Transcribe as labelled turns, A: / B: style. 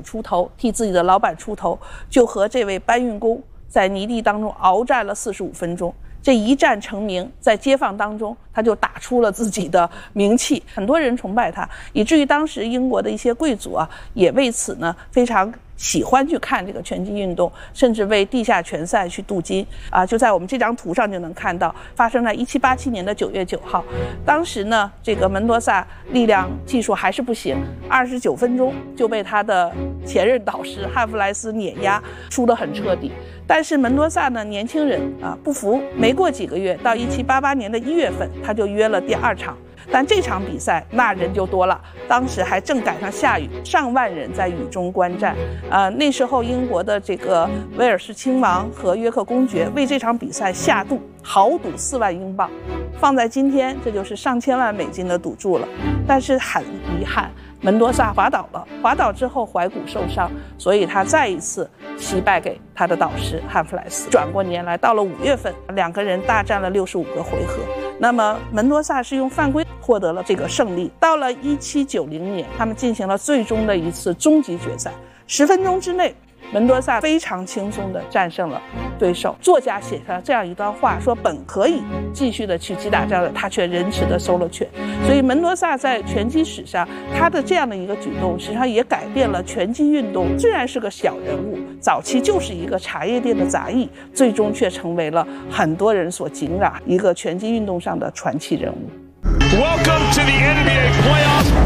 A: 出头，替自己的老板出头，就和这位搬运工在泥地当中鏖战了45分钟。这一战成名，在街坊当中，他就打出了自己的名气，很多人崇拜他，以至于当时英国的一些贵族啊，也为此呢非常喜欢去看这个拳击运动，甚至为地下拳赛去镀金啊！就在我们这张图上就能看到，发生在1787年的9月9号。当时呢，这个门多萨力量技术还是不行，29分钟就被他的前任导师汉弗莱斯碾压，输得很彻底。但是门多萨呢，年轻人啊不服，没过几个月，到1788年的1月份，他就约了第2场。但这场比赛那人就多了，当时还正赶上下雨，上万人在雨中观战。那时候英国的这个威尔士亲王和约克公爵为这场比赛下赌，豪赌4万英镑，放在今天这就是上千万美金的赌注了。但是很遗憾，门多萨滑倒了，滑倒之后踝骨受伤，所以他再一次惜败给他的导师汉弗莱斯。转过年来，到了5月份，两个人大战了65个回合。那么门多萨是用犯规获得了这个胜利。到了1790年，他们进行了最终的一次终极决赛，10分钟之内，门多萨非常轻松地战胜了对手。作家写下这样一段话，说本可以继续的去击打仗的，他却仁慈地收了拳。所以门多萨在拳击史上，他的这样的一个举动，实际上也改变了拳击运动。虽然是个小人物，早期就是一个茶叶店的杂役，最终却成为了很多人所敬仰一个拳击运动上的传奇人物。
B: Welcome to the NBA playoffs.